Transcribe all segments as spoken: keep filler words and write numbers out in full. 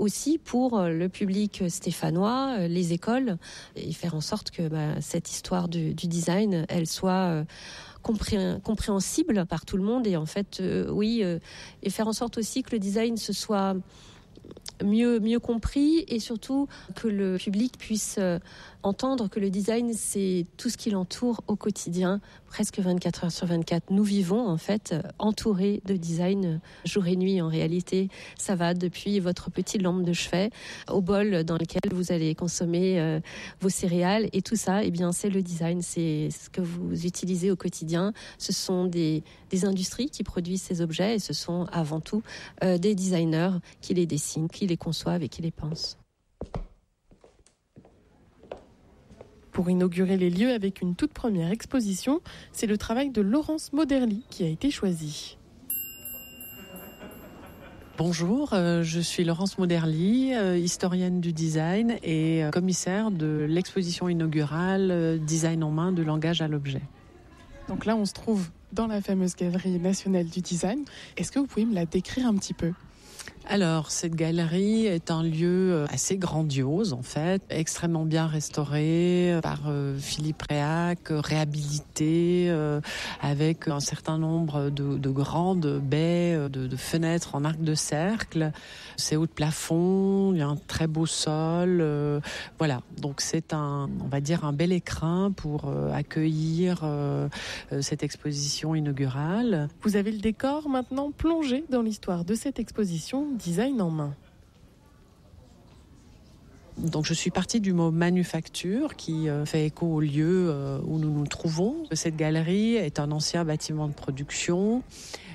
aussi pour le public stéphanois, les écoles, et faire en sorte que bah, cette histoire du, du design, elle soit compré- compréhensible par tout le monde. Et en fait, euh, oui, euh, et faire en sorte aussi que le design se soit mieux, mieux compris, et surtout que le public puisse euh, entendre que le design, c'est tout ce qui l'entoure au quotidien, presque vingt-quatre heures sur vingt-quatre. Nous vivons en fait euh, entourés de design euh, jour et nuit. En réalité, ça va depuis votre petite lampe de chevet au bol dans lequel vous allez consommer euh, vos céréales, et tout ça, eh bien, c'est le design, c'est ce que vous utilisez au quotidien. Ce sont des, des industries qui produisent ces objets, et ce sont avant tout euh, des designers qui les dessinent, qui les conçoivent et qui les pensent. Pour inaugurer les lieux avec une toute première exposition, c'est le travail de Laurence Moderly qui a été choisi. Bonjour, euh, je suis Laurence Moderly, euh, historienne du design et euh, commissaire de l'exposition inaugurale euh, Design en main du langage à l'objet. Donc là, on se trouve dans la fameuse Galerie nationale du design. Est-ce que vous pouvez me la décrire un petit peu ? Alors, cette galerie est un lieu assez grandiose, en fait, extrêmement bien restauré par euh, Philippe Réac, réhabilité, euh, avec un certain nombre de, de grandes baies, de, de fenêtres en arc de cercle. C'est haut de plafond, il y a un très beau sol. Euh, voilà, donc c'est un, on va dire, un bel écrin pour euh, accueillir euh, cette exposition inaugurale. Vous avez le décor maintenant plongé dans l'histoire de cette exposition Design en main. Donc je suis partie du mot manufacture qui euh, fait écho au lieu euh, où nous nous trouvons. Cette galerie est un ancien bâtiment de production.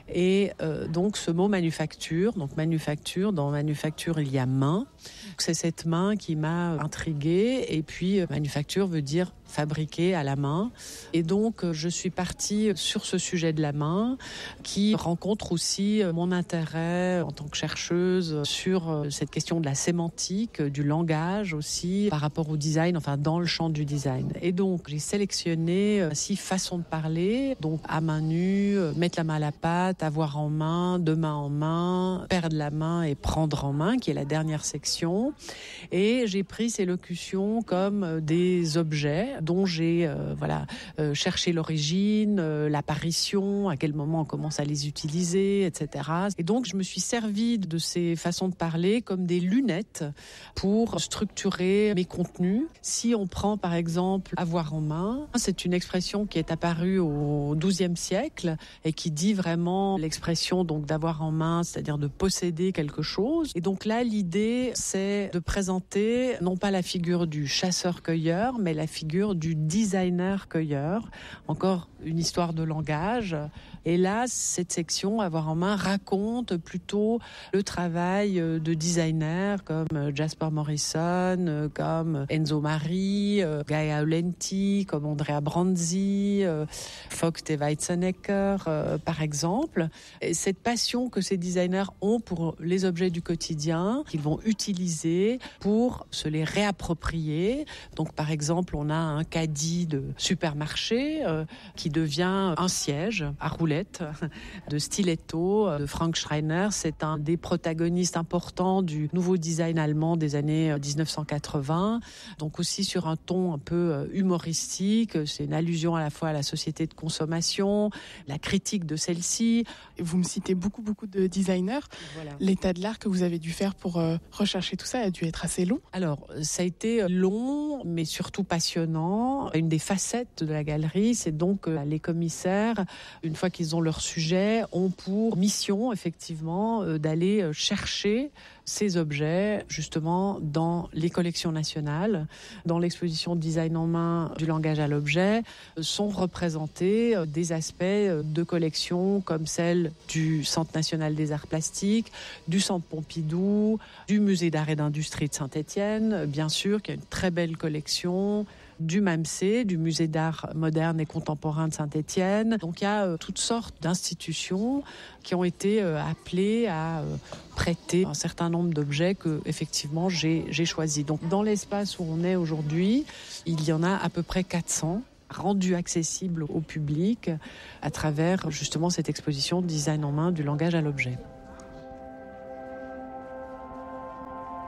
Et euh, donc ce mot manufacture, donc manufacture, dans manufacture il y a main. C'est cette main qui m'a intriguée. Et puis manufacture veut dire fabriquer à la main. Et donc je suis partie sur ce sujet de la main qui rencontre aussi mon intérêt en tant que chercheuse sur cette question de la sémantique, du langage aussi par rapport au design, enfin dans le champ du design. Et donc j'ai sélectionné six façons de parler, donc à main nue, mettre la main à la pâte, avoir en main, de main en main, perdre la main et prendre en main, qui est la dernière section. Et j'ai pris ces locutions comme des objets dont j'ai euh, voilà euh, cherché l'origine, euh, l'apparition, à quel moment on commence à les utiliser, et cetera. Et donc je me suis servie de ces façons de parler comme des lunettes pour structurer mes contenus. Si on prend par exemple avoir en main, c'est une expression qui est apparue au douzième siècle et qui dit vraiment l'expression donc d'avoir en main, c'est-à-dire de posséder quelque chose. Et donc là, l'idée, c'est de présenter non pas la figure du chasseur-cueilleur, mais la figure du designer-cueilleur. Encore une histoire de langage. Et là, cette section, avoir en main, raconte plutôt le travail de designers comme Jasper Morrison, comme Enzo Mari, Gaia Aulenti, comme Andrea Branzi, Vogt et Weizsäcker, par exemple. Et cette passion que ces designers ont pour les objets du quotidien, qu'ils vont utiliser pour se les réapproprier. Donc, par exemple, on a un caddie de supermarché euh, qui devient un siège à roulettes de Stiletto de Frank Schreiner. C'est un des protagonistes importants du nouveau design allemand des années dix-neuf cent quatre-vingts. Donc aussi sur un ton un peu humoristique. C'est une allusion à la fois à la société de consommation, la critique de celle-ci. Vous me citez beaucoup, beaucoup de designers. Voilà. L'état de l'art que vous avez dû faire pour euh, rechercher tout ça a dû être assez long. Alors, ça a été long, mais surtout passionnant. Une des facettes de la galerie, c'est donc que les commissaires, une fois qu'ils ont leur sujet, ont pour mission, effectivement, euh, d'aller chercher ces objets, justement, dans les collections nationales. Dans l'exposition Design en main du langage à l'objet, sont représentés des aspects de collections comme celle du Centre national des arts plastiques, du Centre Pompidou, du Musée d'art et d'industrie de Saint-Étienne, bien sûr, qui a une très belle collection, du MAMSE, du Musée d'art moderne et contemporain de Saint-Étienne. Donc il y a euh, toutes sortes d'institutions qui ont été euh, appelées à euh, prêter un certain nombre d'objets que effectivement j'ai, j'ai choisis. Donc dans l'espace où on est aujourd'hui, il y en a à peu près quatre cents rendus accessibles au public à travers justement cette exposition Design en main du langage à l'objet.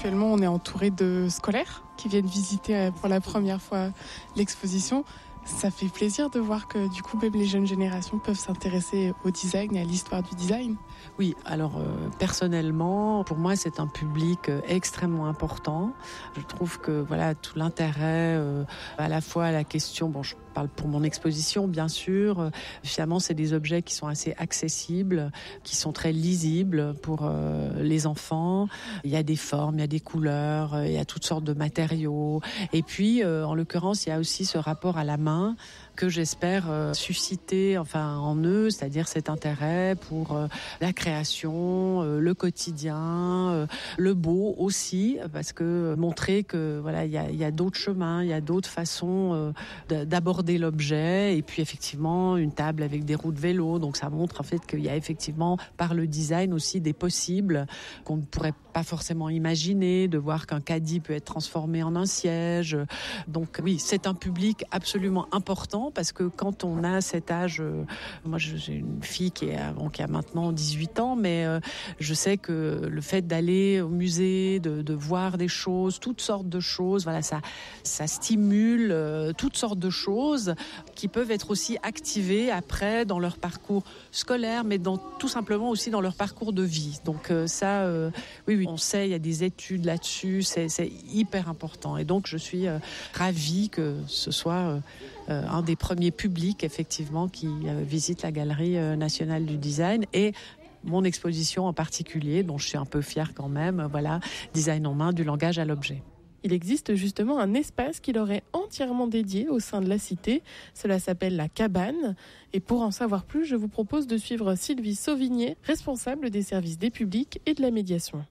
Actuellement, on est entouré de scolaires qui viennent visiter pour la première fois l'exposition. Ça fait plaisir de voir que du coup, même les jeunes générations peuvent s'intéresser au design et à l'histoire du design. Oui, alors euh, personnellement, pour moi, c'est un public euh, extrêmement important. Je trouve que voilà tout l'intérêt, euh, à la fois à la question. Bon, je parle pour mon exposition, bien sûr. Euh, finalement, c'est des objets qui sont assez accessibles, qui sont très lisibles pour euh, les enfants. Il y a des formes, il y a des couleurs, euh, il y a toutes sortes de matériaux. Et puis, euh, en l'occurrence, il y a aussi ce rapport à la main que j'espère euh, susciter enfin en eux, c'est-à-dire cet intérêt pour euh, la création, euh, le quotidien, euh, le beau aussi, parce que montrer que voilà il y a, y a d'autres chemins, il y a d'autres façons euh, d'aborder l'objet, et puis effectivement une table avec des roues de vélo, donc ça montre en fait qu'il y a effectivement par le design aussi des possibles qu'on ne pourrait pas forcément imaginer, de voir qu'un caddie peut être transformé en un siège. Donc oui, c'est un public absolument important, parce que quand on a cet âge, euh, moi j'ai une fille qui, est, bon, qui a maintenant dix-huit ans, mais euh, je sais que le fait d'aller au musée, de, de voir des choses, toutes sortes de choses, voilà, ça, ça stimule euh, toutes sortes de choses qui peuvent être aussi activées après dans leur parcours scolaire, mais dans, tout simplement aussi dans leur parcours de vie. Donc euh, ça, euh, oui, oui, on sait, il y a des études là-dessus, c'est, c'est hyper important. Et donc je suis euh, ravie que ce soit euh, Euh, un des premiers publics effectivement qui euh, visite la Galerie euh, nationale du design, et mon exposition en particulier, dont je suis un peu fière quand même, euh, voilà, design en main, du langage à l'objet. Il existe justement un espace qui leur est entièrement dédié au sein de la cité. Cela s'appelle la Cabane. Et pour en savoir plus, je vous propose de suivre Sylvie Sauvigné, responsable des services des publics et de la médiation.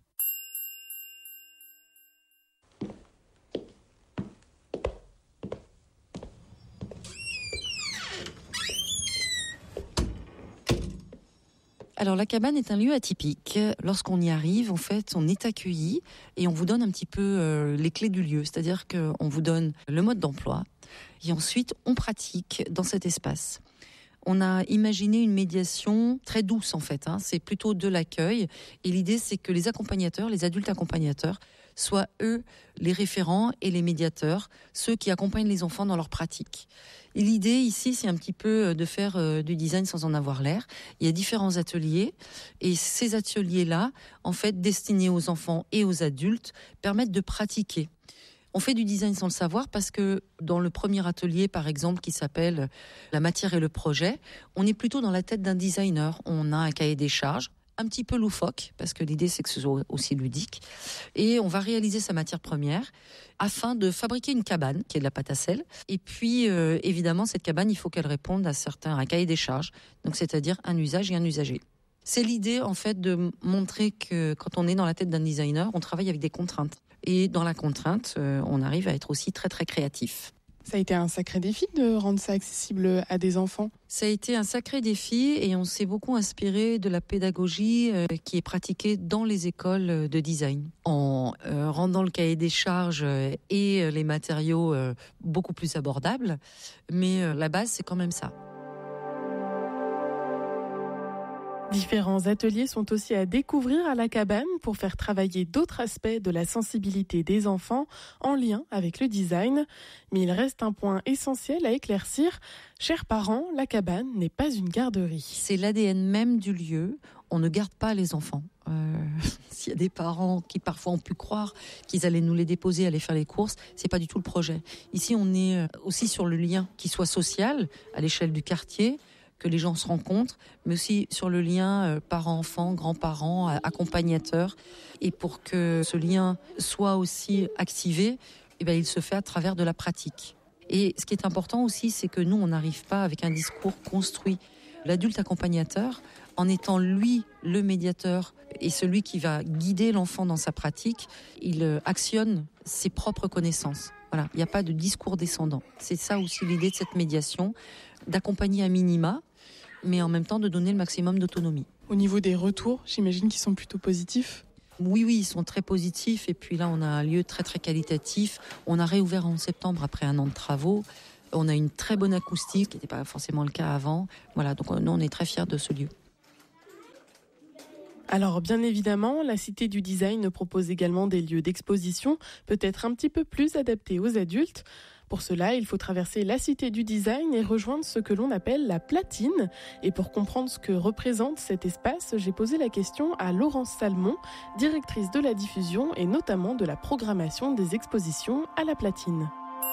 Alors la cabane est un lieu atypique. Lorsqu'on y arrive, en fait, on est accueilli et on vous donne un petit peu euh, les clés du lieu. C'est-à-dire qu'on vous donne le mode d'emploi et ensuite on pratique dans cet espace. On a imaginé une médiation très douce en fait, hein. C'est plutôt de l'accueil, et l'idée c'est que les accompagnateurs, les adultes accompagnateurs, soient eux les référents et les médiateurs, ceux qui accompagnent les enfants dans leur pratique. Et l'idée ici, c'est un petit peu de faire euh, du design sans en avoir l'air. Il y a différents ateliers, et ces ateliers-là, en fait, destinés aux enfants et aux adultes, permettent de pratiquer. On fait du design sans le savoir parce que dans le premier atelier, par exemple, qui s'appelle « La matière et le projet », on est plutôt dans la tête d'un designer. On a un cahier des charges, un petit peu loufoque, parce que l'idée c'est que ce soit aussi ludique, et on va réaliser sa matière première afin de fabriquer une cabane qui est de la pâte à sel. Et puis euh, évidemment cette cabane, il faut qu'elle réponde à certains un cahier des charges, donc c'est-à-dire un usage et un usager. C'est l'idée en fait de montrer que quand on est dans la tête d'un designer, on travaille avec des contraintes, et dans la contrainte, euh, on arrive à être aussi très très créatif. Ça a été un sacré défi de rendre ça accessible à des enfants. Ça a été un sacré défi, et on s'est beaucoup inspiré de la pédagogie euh, qui est pratiquée dans les écoles de design, en euh, rendant le cahier des charges euh, et les matériaux euh, beaucoup plus abordables. Mais euh, la base, c'est quand même ça. Différents ateliers sont aussi à découvrir à la cabane pour faire travailler d'autres aspects de la sensibilité des enfants en lien avec le design. Mais il reste un point essentiel à éclaircir. Chers parents, la cabane n'est pas une garderie. C'est l'A D N même du lieu. On ne garde pas les enfants. Euh, s'il y a des parents qui parfois ont pu croire qu'ils allaient nous les déposer, aller faire les courses, c'est pas du tout le projet. Ici, on est aussi sur le lien qui soit social à l'échelle du quartier, que les gens se rencontrent, mais aussi sur le lien euh, parents-enfants, grands-parents, euh, accompagnateurs. Et pour que ce lien soit aussi activé, eh ben, il se fait à travers de la pratique. Et ce qui est important aussi, c'est que nous, on n'arrive pas avec un discours construit. L'adulte accompagnateur, en étant lui le médiateur et celui qui va guider l'enfant dans sa pratique, il euh, actionne ses propres connaissances. Voilà, il n'y a pas de discours descendant. C'est ça aussi l'idée de cette médiation, d'accompagner à minima, mais en même temps de donner le maximum d'autonomie. Au niveau des retours, j'imagine qu'ils sont plutôt positifs. Oui, oui, ils sont très positifs. Et puis là, on a un lieu très, très qualitatif. On a réouvert en septembre après un an de travaux. On a une très bonne acoustique, qui n'était pas forcément le cas avant. Voilà, donc nous, on est très fiers de ce lieu. Alors bien évidemment, la Cité du Design propose également des lieux d'exposition, peut-être un petit peu plus adaptés aux adultes. Pour cela, il faut traverser la Cité du Design et rejoindre ce que l'on appelle la platine. Et pour comprendre ce que représente cet espace, j'ai posé la question à Laurence Salmon, directrice de la diffusion et notamment de la programmation des expositions à la platine.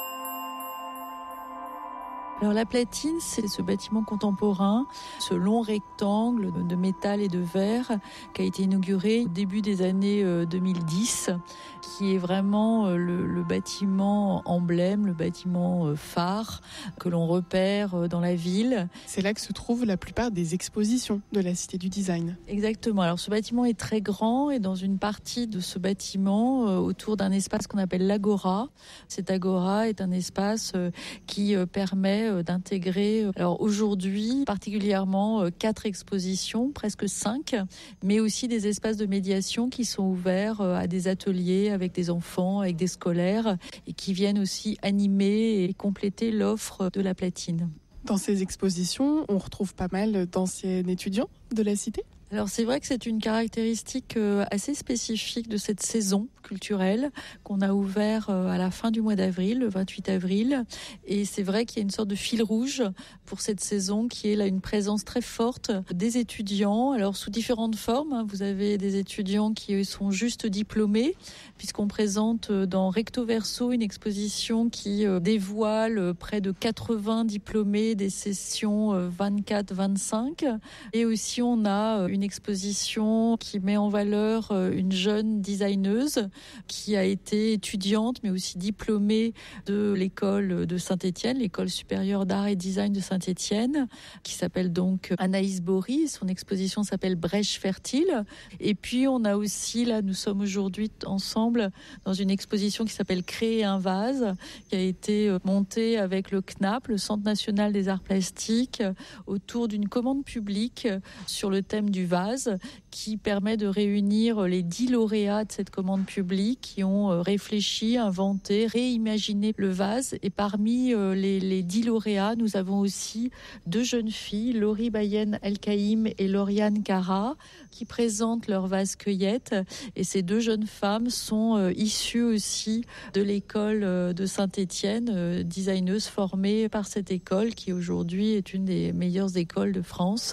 Alors la platine, c'est ce bâtiment contemporain, ce long rectangle de métal et de verre qui a été inauguré au début des années deux mille dix, qui est vraiment le, le bâtiment emblème, le bâtiment phare que l'on repère dans la ville. C'est là que se trouvent la plupart des expositions de la Cité du Design. Exactement. Alors ce bâtiment est très grand et dans une partie de ce bâtiment, euh, autour d'un espace qu'on appelle l'Agora. Cet Agora est un espace euh, qui euh, permet d'intégrer, alors aujourd'hui particulièrement quatre expositions, presque cinq, mais aussi des espaces de médiation qui sont ouverts à des ateliers avec des enfants, avec des scolaires et qui viennent aussi animer et compléter l'offre de la platine. Dans ces expositions, on retrouve pas mal d'anciens étudiants de la Cité ? Alors c'est vrai que c'est une caractéristique assez spécifique de cette saison culturelle qu'on a ouvert à la fin du mois d'avril, le vingt-huit avril. Et c'est vrai qu'il y a une sorte de fil rouge pour cette saison qui est là une présence très forte des étudiants. Alors sous différentes formes, vous avez des étudiants qui sont juste diplômés, puisqu'on présente dans Recto Verso une exposition qui dévoile près de quatre-vingts diplômés des sessions vingt-quatre vingt-cinq. Et aussi on a une Une exposition qui met en valeur une jeune designeuse qui a été étudiante mais aussi diplômée de l'école de Saint-Étienne, l'école supérieure d'art et design de Saint-Étienne, qui s'appelle donc Anaïs Bory. Son exposition s'appelle Brèche fertile. Et puis on a aussi, là nous sommes aujourd'hui ensemble dans une exposition qui s'appelle Créer un vase, qui a été montée avec le C N A P, le Centre national des arts plastiques, autour d'une commande publique sur le thème du vase, qui permet de réunir les dix lauréats de cette commande publique qui ont réfléchi, inventé, réimaginé le vase. Et parmi les, les dix lauréats, nous avons aussi deux jeunes filles, Laurie Bayen Elkaïm et Lauriane Cara, qui présentent leur vase cueillette. Et ces deux jeunes femmes sont issues aussi de l'école de Saint-Étienne, designeuses formées par cette école qui aujourd'hui est une des meilleures écoles de France.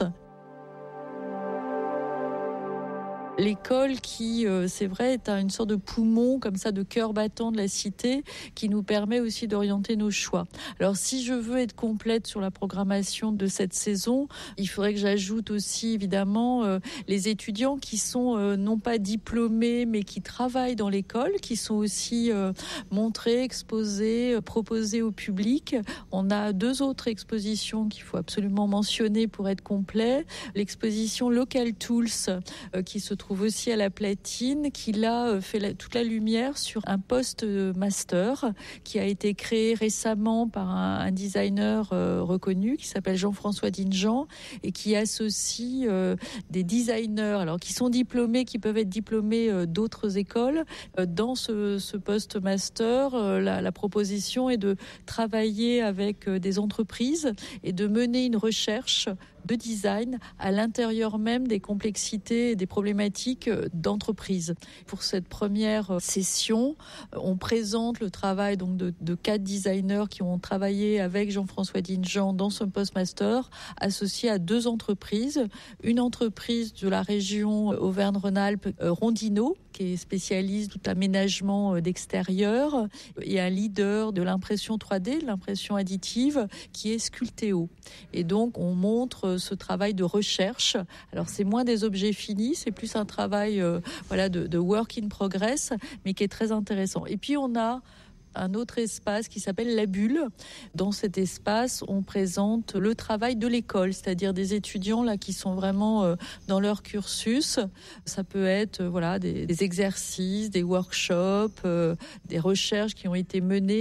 L'école qui, euh, c'est vrai, est une sorte de poumon, comme ça, de cœur battant de la cité, qui nous permet aussi d'orienter nos choix. Alors, si je veux être complète sur la programmation de cette saison, il faudrait que j'ajoute aussi, évidemment, euh, les étudiants qui sont euh, non pas diplômés, mais qui travaillent dans l'école, qui sont aussi euh, montrés, exposés, euh, proposés au public. On a deux autres expositions qu'il faut absolument mentionner pour être complet. L'exposition Local Tools, euh, qui se trouve aussi à la platine, qui là fait la, toute la lumière sur un poste master qui a été créé récemment par un, un designer euh, reconnu qui s'appelle Jean-François Dinjean et qui associe euh, des designers alors qui sont diplômés, qui peuvent être diplômés euh, d'autres écoles. Euh, dans ce, ce poste master, euh, la, la proposition est de travailler avec euh, des entreprises et de mener une recherche de design à l'intérieur même des complexités et des problématiques d'entreprise. Pour cette première session, on présente le travail donc de, de quatre designers qui ont travaillé avec Jean-François Dinjean dans ce postmaster, associé à deux entreprises. Une entreprise de la région Auvergne-Rhône-Alpes, Rondino, qui est spécialiste tout l'aménagement d'extérieur, et un leader de l'impression trois D, l'impression additive, qui est Sculteo. Et donc, on montre ce travail de recherche. Alors, c'est moins des objets finis, c'est plus un travail euh, voilà, de, de work in progress, mais qui est très intéressant. Et puis, on a un autre espace qui s'appelle La Bulle. Dans cet espace, on présente le travail de l'école, c'est-à-dire des étudiants là qui sont vraiment euh, dans leur cursus. Ça peut être euh, voilà des, des exercices, des workshops, euh, des recherches qui ont été menées